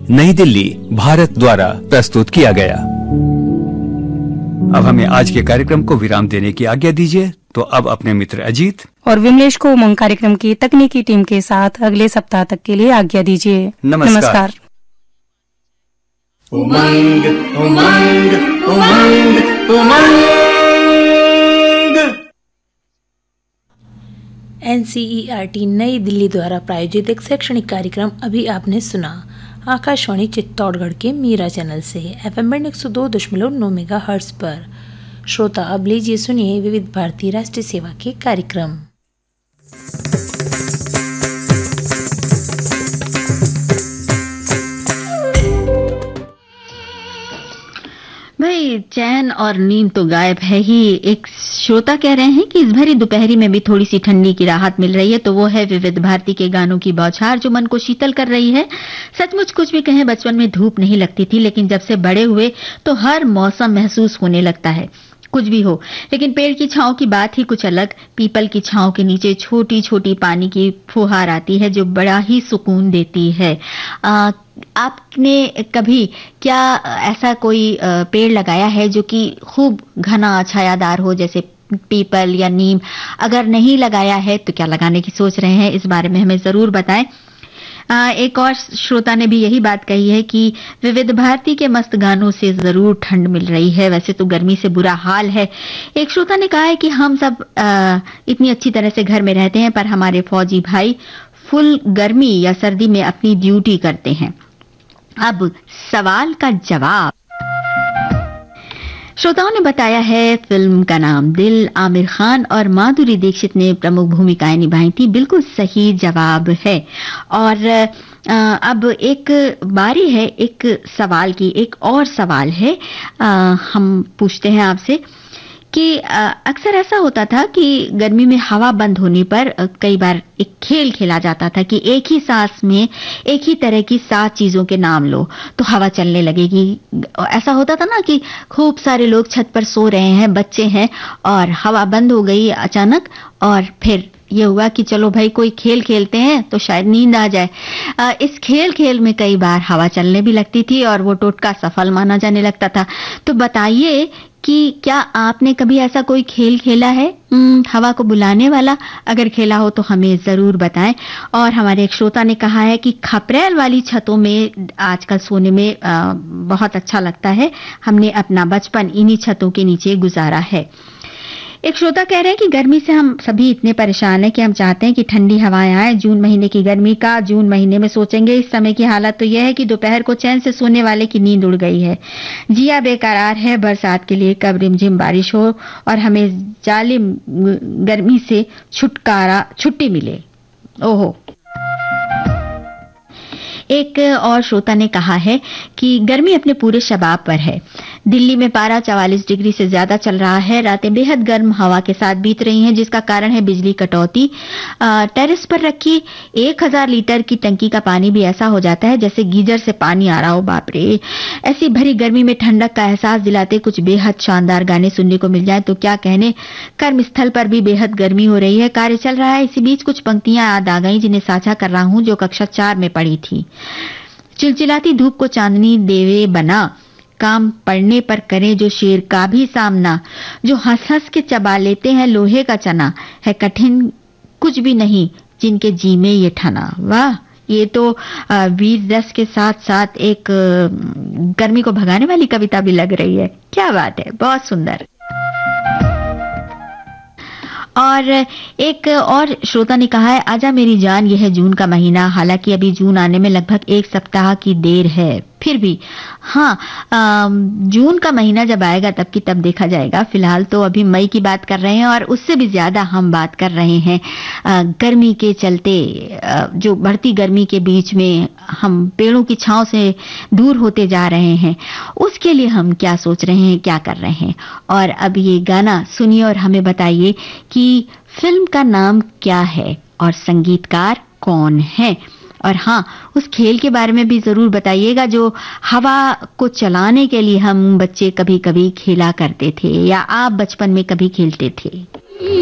नई दिल्ली, भारत द्वारा प्रस्तुत किया गया। अब हमें आज के कार्यक्रम को विराम देने की आज्ञा दीजिए। तो अब अपने मित्र अजीत और विमलेश को उमंग कार्यक्रम की तकनीकी टीम के साथ अगले सप्ताह तक के लिए आज्ञा दीजिए। नमस्कार। उमंग उमंग उमंग उमंग। NCERT नई दिल्ली द्वारा प्रायोजित एक शैक्षणिक कार्यक्रम अभी आपने सुना। आकाशवाणी चित्तौड़गढ़ के मीरा चैनल से FM बैंड 102.9 मेगाहर्ट्ज पर। श्रोता अब लीजिए सुनिए विविध भारती राष्ट्रीय सेवा के कार्यक्रम। भाई चैन और नींद तो गायब है ही। एक श्रोता कह रहे हैं कि इस भरी दोपहरी में भी थोड़ी सी ठंडी की राहत मिल रही है, तो वो है विविध भारती के गानों की बौछार जो मन को शीतल कर रही है। सचमुच कुछ भी कहें, बचपन में धूप नहीं लगती थी, लेकिन जब से बड़े हुए तो हर मौसम महसूस होने लगता है। कुछ भी हो, लेकिन पेड़ की छांव की बात ही कुछ अलग। पीपल की छांव के नीचे छोटी छोटी पानी की फुहार आती है जो बड़ा ही सुकून देती है। आपने कभी क्या ऐसा कोई पेड़ लगाया है जो कि खूब घना छायादार हो, जैसे पीपल या नीम? अगर नहीं लगाया है तो क्या लगाने की सोच रहे हैं, इस बारे में हमें जरूर बताएं। एक और श्रोता ने भी यही बात कही है कि विविध भारती के मस्त गानों से जरूर ठंड मिल रही है, वैसे तो गर्मी से बुरा हाल है। एक श्रोता ने कहा है कि हम सब इतनी अच्छी तरह से घर में रहते हैं, पर हमारे फौजी भाई फुल गर्मी या सर्दी में अपनी ड्यूटी करते हैं। अब सवाल का जवाब। श्रोताओं ने बताया है फिल्म का नाम दिल, आमिर खान और माधुरी दीक्षित ने प्रमुख भूमिकाएं निभाई थी। बिल्कुल सही जवाब है। और अब एक बारी है एक सवाल की। एक और सवाल है, हम पूछते हैं आपसे कि अक्सर ऐसा होता था कि गर्मी में हवा बंद होने पर कई बार एक खेल खेला जाता था कि एक ही सांस में एक ही तरह की 7 चीजों के नाम लो तो हवा चलने लगेगी। ऐसा होता था ना कि खूब सारे लोग छत पर सो रहे हैं, बच्चे हैं, और हवा बंद हो गई अचानक, और फिर ये हुआ कि चलो भाई कोई खेल खेलते हैं तो शायद नींद आ जाए। इस खेल में कई बार हवा चलने भी लगती थी और वो टोटका सफल माना जाने लगता था। तो बताइए कि क्या आपने कभी ऐसा कोई खेल खेला है हवा को बुलाने वाला? अगर खेला हो तो हमें जरूर बताएं। और हमारे एक श्रोता ने कहा है कि खपरेल वाली छतों में आजकल सोने में बहुत अच्छा लगता है। हमने अपना बचपन इन्हीं छतों के नीचे गुजारा है। एक श्रोता कह रहे हैं कि गर्मी से हम सभी इतने परेशान हैं कि हम चाहते हैं कि ठंडी हवाएं आए। जून महीने की गर्मी का जून महीने में सोचेंगे। इस समय की हालत तो यह है कि दोपहर को चैन से सोने वाले की नींद उड़ गई है। जिया बेकरार है। बरसात के लिए कब रिमझिम बारिश हो और हमें जालिम गर्मी से छुट्टी मिले। ओहो। एक और श्रोता ने कहा है कि गर्मी अपने पूरे शबाब पर है। दिल्ली में पारा 44 डिग्री से ज्यादा चल रहा है। रातें बेहद गर्म हवा के साथ बीत रही हैं, जिसका कारण है बिजली कटौती। टेरेस पर रखी 1000 लीटर की टंकी का पानी भी ऐसा हो जाता है जैसे गीजर से पानी आ रहा हो। बाप रे, ऐसी भरी गर्मी में ठंडक का एहसास दिलाते कुछ बेहद शानदार गाने सुनने को मिल जाए तो क्या कहने। कर्मस्थल पर भी बेहद गर्मी हो रही है। कार्य चल रहा है। इसी बीच कुछ पंक्तियां याद आ गई जिन्हें साझा कर रहा हूं, जो कक्षा 4 में पढ़ी थी। चिलचिलाती धूप को चांदनी देवे बना, काम पड़ने पर करे जो शेर का भी सामना, जो हंस हंस के चबा लेते हैं लोहे का चना, है कठिन कुछ भी नहीं जिनके जी में ये ठना। वाह, ये तो वीर रस के साथ साथ एक गर्मी को भगाने वाली कविता भी लग रही है। क्या बात है, बहुत सुंदर। और एक और श्रोता ने कहा है, आजा मेरी जान यह है जून का महीना। हालांकि अभी जून आने में लगभग 1 सप्ताह की देर है, फिर भी हाँ, जून का महीना जब आएगा तब की तब देखा जाएगा। फिलहाल तो अभी मई की बात कर रहे हैं और उससे भी ज्यादा हम बात कर रहे हैं गर्मी के चलते, जो बढ़ती गर्मी के बीच में हम पेड़ों की छांव से दूर होते जा रहे हैं, उसके लिए हम क्या सोच रहे हैं, क्या कर रहे हैं। और अब ये गाना सुनिए और हमें बताइए कि फिल्म का नाम क्या है और संगीतकार कौन है। और हाँ, उस खेल के बारे में भी जरूर बताइएगा जो हवा को चलाने के लिए हम बच्चे कभी कभी खेला करते थे या आप बचपन में कभी खेलते थे।